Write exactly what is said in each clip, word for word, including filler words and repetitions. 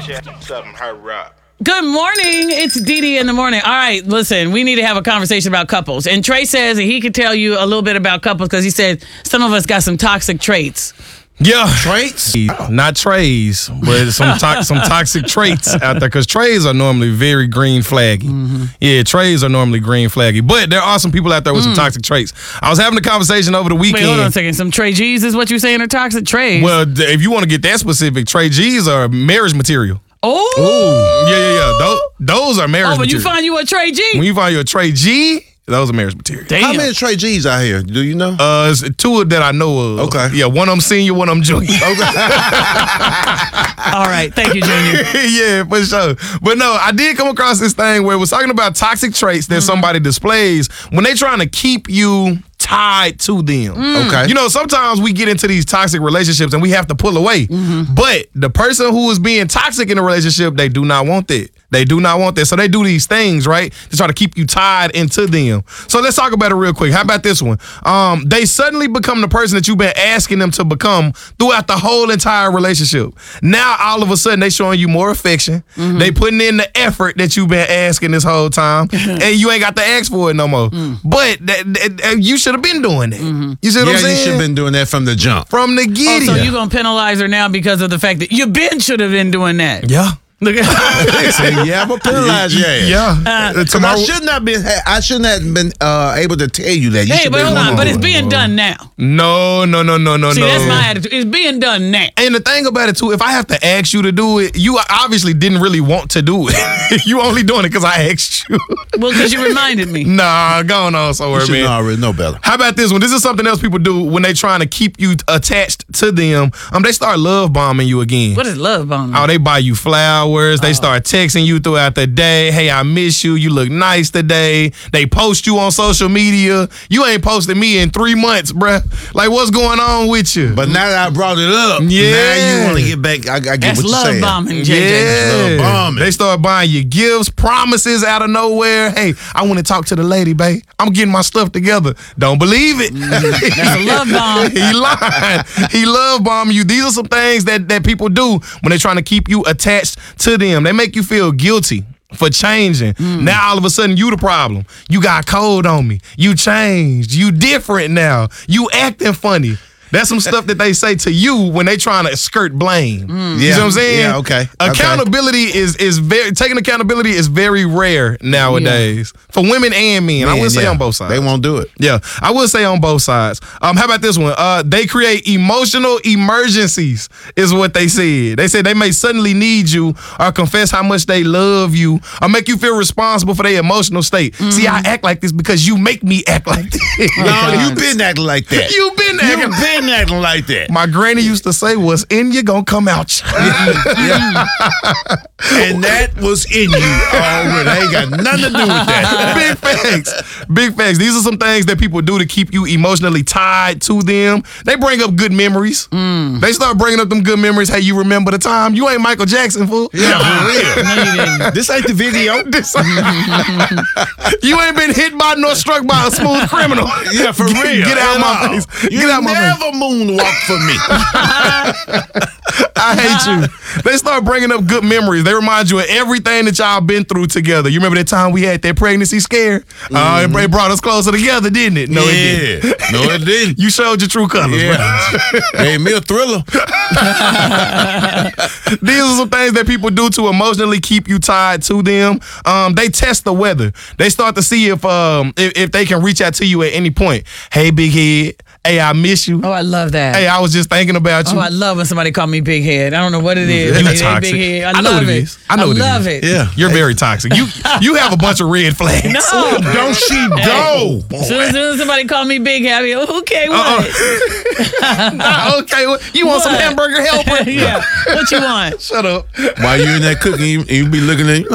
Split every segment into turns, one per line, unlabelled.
Check something, hurry up.
Good morning. It's Dee Dee in the morning. All right, listen, we need to have a conversation about couples. And Trey says that he could tell you a little bit about couples because he said some of us got some toxic traits.
Yeah,
traits,
not trays, but some to- some toxic traits out there. Because trays are normally very green flaggy. Mm-hmm. Yeah, trays are normally green flaggy. But there are some people out there with mm. some toxic traits. I was having a conversation over the weekend.
Wait, hold on a second. Some Trey G's is what you're saying are toxic traits?
Well, if you want to get that specific, Trey G's are marriage material.
Oh,
yeah, yeah, yeah. Those, those are marriage.
Oh, when
material.
you find you a Trey G.
When you find you a Trey G. Those are marriage material.
Damn.
How many Trey G's out here? Do you know?
Uh, it's two that I know of.
Okay.
Yeah, one of them senior, one of them junior.
Okay.
All right. Thank you, Junior.
Yeah, for sure. But no, I did come across this thing where it was talking about toxic traits that mm-hmm. somebody displays when they trying to keep you tied to them.
Mm.
Okay.
You know, sometimes we get into these toxic relationships and we have to pull away.
Mm-hmm.
But the person who is being toxic in a relationship, they do not want that. They do not want that. So they do these things, right, to try to keep you tied into them. So let's talk about it real quick. How about this one? Um, they suddenly become the person that you've been asking them to become throughout the whole entire relationship. Now, all of a sudden, they showing you more affection. Mm-hmm. They putting in the effort that you've been asking this whole time, and you ain't got to ask for it no more. Mm. But that, that, you should have been doing that.
Mm-hmm.
You see what
yeah,
I'm saying?
you should have been doing that from the jump.
From the giddy.
Oh, so you going to penalize her now because of the fact that you been should have been doing that?
Yeah.
Look at
yeah, I'm a penalize your ass.
Yeah.
Uh, I shouldn't have been. I shouldn't have been uh, able to tell you that. You
hey, but hold on. But it's being done now.
No, no, no, no, no,
See,
no.
that's my attitude. It's being done now.
And the thing about it too, if I have to ask you to do it, you obviously didn't really want to do it. You only doing it because I asked you.
Well, because you reminded me.
Nah, going on somewhere,
you
man.
You already know better.
How about this one? This is something else people do when they trying to keep you attached to them. Um, they start love bombing you again.
What is love bombing?
Oh, they buy you flowers. They oh. start texting you throughout the day. Hey, I miss you. You look nice today. They post you on social media. You ain't posted me in three months, bruh. Like, what's going on with you?
But now that I brought it up,
yeah.
now you want to get back. I, I get
That's
what you're
love
saying.
bombing, J J.
Yeah.
Love bombing.
They start buying you gifts, promises out of nowhere. Hey, I want to talk to the lady, babe. I'm getting my stuff together. Don't believe it.
Mm, that's a love bomb.
He lying. He love bombing you. These are some things that, that people do when they're trying to keep you attached to them. They make you feel guilty for changing. Mm. Now all of a sudden you the problem. You got cold on me. You changed. You different now. You acting funny. That's some stuff that they say to you when they trying to skirt blame.
Mm.
You
Yeah.
know what I'm saying?
Yeah, okay.
Accountability
okay.
is is very taking accountability is very rare nowadays yeah. for women and men. Man, I would say
yeah.
on both sides.
They won't do it.
Yeah, I would say on both sides. Um, how about this one? Uh, they create emotional emergencies, is what they said. They said they may suddenly need you or confess how much they love you or make you feel responsible for their emotional state. Mm. See, I act like this because you make me act like this.
No, you been acting like that.
You been acting.
You been acting like that.
My granny used to say, "What's in you gonna come out."
Yeah. And that was in you already. I ain't got nothing to do with that.
Big facts. Big facts. These are some things that people do to keep you emotionally tied to them. They bring up good memories. Mm. They start bringing up them good memories. Hey, you remember the time? You ain't Michael Jackson, fool.
Yeah, for real.
No, you didn't.
This ain't the video.
This you ain't been hit by nor struck by a smooth criminal.
Yeah, for
get,
real.
Get out of my
all.
face.
You
Get out my face.
never moonwalk for me.
I hate you. They start bringing up good memories. They remind you of everything that y'all been through together. You remember that time we had that pregnancy scare? Mm-hmm. Uh, it brought us closer together, didn't it? No,
yeah.
it didn't.
No, it didn't.
You showed your true colors,
yeah.
bro.
Hey, me a thriller.
These are some things that people do to emotionally keep you tied to them. Um, they test the weather. They start to see if um if, if they can reach out to you at any point. Hey, big head. Hey, I miss you.
Oh, I love that.
Hey, I was just thinking about you.
Oh, I love when somebody call me big head. I don't know what it is.
You
They- they
toxic.
Big head. I,
I know
love
what it
it.
is. I know
I
what it
love
is.
it.
Yeah.
You're very toxic. You you have a bunch of red flags.
No.
Don't she go?
As soon as, soon as somebody call me big head, I be, okay, what?
Uh-uh. Nah, okay, well, you want some
What?
hamburger helper?
Yeah. What you want?
Shut up.
While you in that cooking, you, you be looking at you know,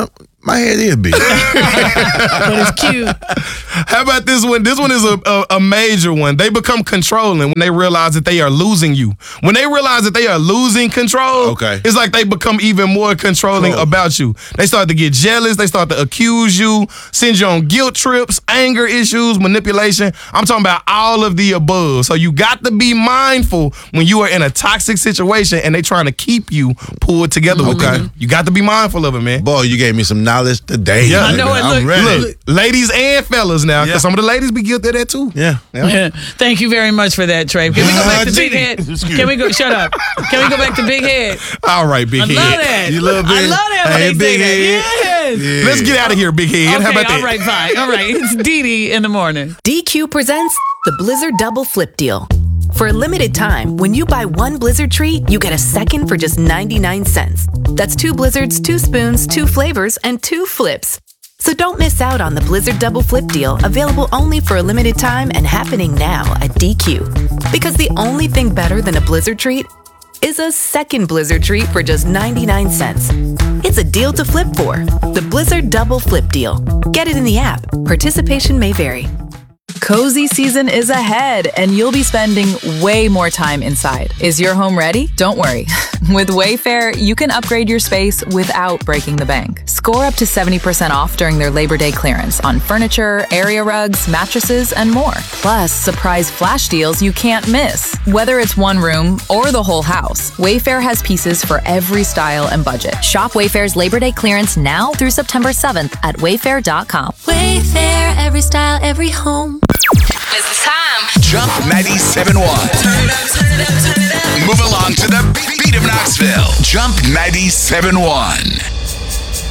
My head is big.
But it's cute.
How about this one? This one is a, a, a major one. They become controlling when they realize that they are losing you. When they realize that they are losing control,
Okay.
it's like they become even more controlling
Cool.
about you. They start to get jealous. They start to accuse you, send you on guilt trips, anger issues, manipulation. I'm talking about all of the above. So you got to be mindful when you are in a toxic situation and they trying to keep you pulled together with
Okay.
them. You got to be mindful of it, man.
Boy, you gave me some knowledge today.
Yeah.
I know
nigga.
it.
I'm
Look,
ready.
Look, ladies and fellas now, because
Yeah.
some of the ladies be guilty of that too.
Yeah. yeah.
Thank you very much for that, Trey. Can we go back to Big Head?
Excuse
Can we go? Shut up. Can we go back to Big Head?
All right, big
I
head.
love that.
You love
I
Big-
love that when
Hey,
they say
Big
that.
Head.
Yes.
Yeah.
Let's get out of here, big head.
Okay,
How about
all
that?
right, fine. All right. It's Dee Dee in the morning.
D Q presents the Blizzard Double Flip Deal. For a limited time, when you buy one Blizzard treat, you get a second for just ninety-nine cents. That's two Blizzards, two spoons, two flavors, and two flips. So don't miss out on the Blizzard Double Flip Deal, available only for a limited time and happening now at D Q. Because the only thing better than a Blizzard treat is a second Blizzard treat for just ninety-nine cents. It's a deal to flip for. The Blizzard Double Flip Deal. Get it in the app. Participation may vary.
Cozy season is ahead, and you'll be spending way more time inside. Is your home ready? Don't worry. With Wayfair, you can upgrade your space without breaking the bank. Score up to seventy percent off during their Labor Day clearance on furniture, area rugs, mattresses, and more. Plus, surprise flash deals you can't miss. Whether it's one room or the whole house, Wayfair has pieces for every style and budget.
Shop Wayfair's Labor Day clearance now through September seventh at wayfair dot com.
Wayfair, every style, every home.
It's time. Jump ninety-seven point one.
Turn it up, turn it up, turn it up.
Move along to the beat of Knoxville. Jump ninety-seven point one.